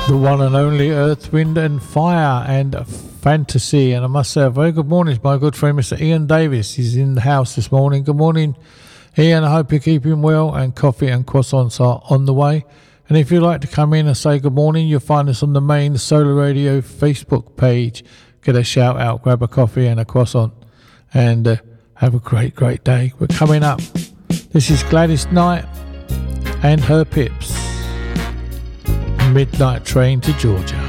The one and only Earth, Wind and Fire and Fantasy. And I must say a very good morning to my good friend Mr. Ian Davis. He's in the house this morning. Good morning, Ian. I hope you're keeping well, and coffee and croissants are on the way. And if you'd like to come in and say good morning, you'll find us on the main Solar Radio Facebook page. Get a shout out, grab a coffee and a croissant, and have a great, great day. We're coming up. This is Gladys Knight and her Pips. Midnight Train to Georgia.